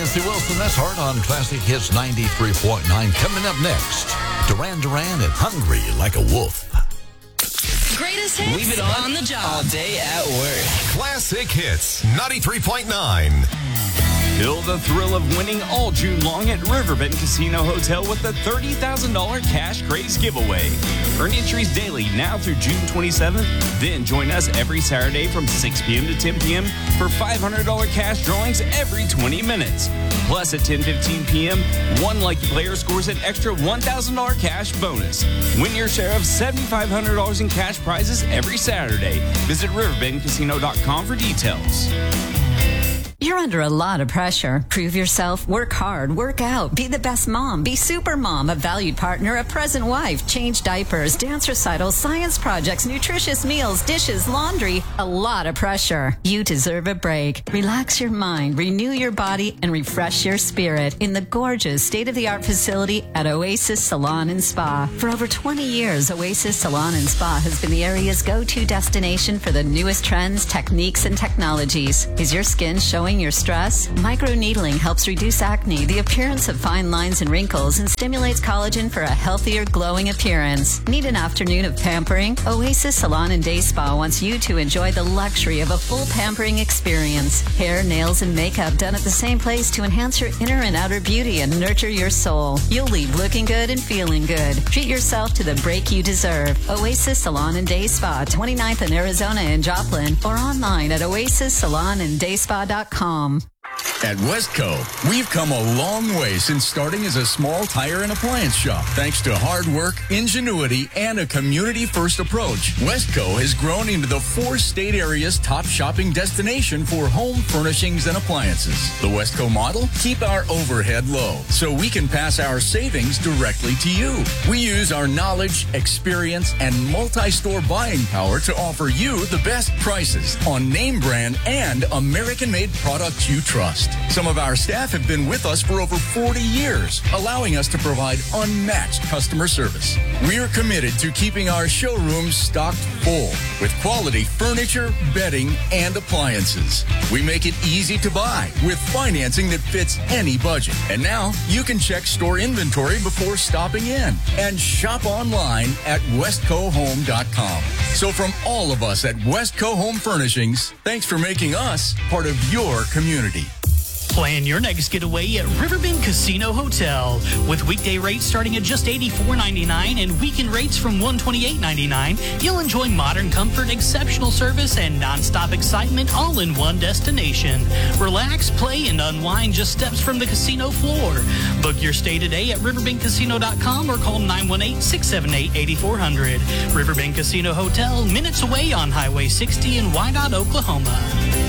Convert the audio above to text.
Timothy Wilson, that's Hard on Classic Hits 93.9. Coming up next, Duran Duran and Hungry Like a Wolf. Greatest hits. Leave it on the job. All day at work. Classic Hits 93.9. Feel the thrill of winning all June long at Riverbend Casino Hotel with the $30,000 Cash Craze giveaway. Earn entries daily now through June 27th. Then join us every Saturday from 6 p.m. to 10 p.m. for $500 cash drawings every 20 minutes. Plus at 10:15 p.m., one lucky player scores an extra $1,000 cash bonus. Win your share of $7,500 in cash prizes every Saturday. Visit riverbendcasino.com for details. You're under a lot of pressure. Prove yourself, work hard, work out, be the best mom, be super mom, a valued partner, a present wife, change diapers, dance recitals, science projects, nutritious meals, dishes, laundry. A lot of pressure. You deserve a break. Relax your mind, renew your body, and refresh your spirit in the gorgeous state-of-the-art facility at Oasis Salon and Spa. For over 20 years, Oasis Salon and Spa has been the area's go-to destination for the newest trends, techniques, and technologies. Is your skin showing your stress? Microneedling helps reduce acne, the appearance of fine lines and wrinkles, and stimulates collagen for a healthier, glowing appearance. Need an afternoon of pampering? Oasis Salon and Day Spa wants you to enjoy the luxury of a full pampering experience. Hair, nails, and makeup done at the same place to enhance your inner and outer beauty and nurture your soul. You'll leave looking good and feeling good. Treat yourself to the break you deserve. Oasis Salon and Day Spa, 29th in Arizona and Joplin, or online at oasissalonanddayspa.com. At Westco, we've come a long way since starting as a small tire and appliance shop. Thanks to hard work, ingenuity, and a community-first approach, Westco has grown into the 4-state area's top shopping destination for home furnishings and appliances. The Westco model? Keep our overhead low so we can pass our savings directly to you. We use our knowledge, experience, and multi-store buying power to offer you the best prices on name brand and American-made products you trust. Some of our staff have been with us for over 40 years, allowing us to provide unmatched customer service. We're committed to keeping our showrooms stocked full with quality furniture, bedding, and appliances. We make it easy to buy with financing that fits any budget. And now you can check store inventory before stopping in and shop online at westcohome.com. So from all of us at Westco Home Furnishings, thanks for making us part of your community. Plan your next getaway at Riverbend Casino Hotel. With weekday rates starting at just $84.99 and weekend rates from $128.99, you'll enjoy modern comfort, exceptional service, and nonstop excitement all in one destination. Relax, play, and unwind just steps from the casino floor. Book your stay today at riverbendcasino.com or call 918-678-8400. Riverbend Casino Hotel, minutes away on Highway 60 in Wyandotte, Oklahoma.